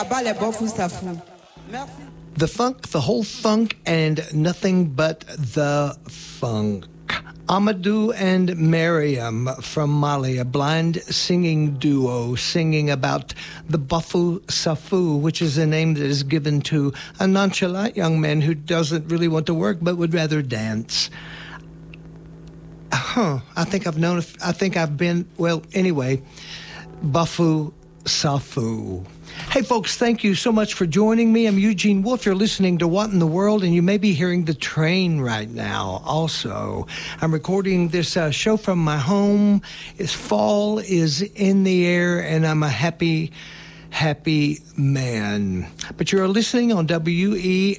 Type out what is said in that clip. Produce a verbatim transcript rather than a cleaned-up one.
là-bas les bofou safou. Merci. The funk, the whole funk, and nothing but the funk. Amadou and Mariam from Mali, a blind singing duo singing about the Bafou Safou, which is a name that is given to a nonchalant young man who doesn't really want to work but would rather dance. Huh, I think I've known, I think I've been, well, anyway, Bafou Safou. Hey, folks, thank you so much for joining me. I'm Eugene Wolf. You're listening to What in the World, and you may be hearing the train right now also. I'm recording this uh, show from my home. It's fall is in the air, and I'm a happy, happy man. But you're listening on W E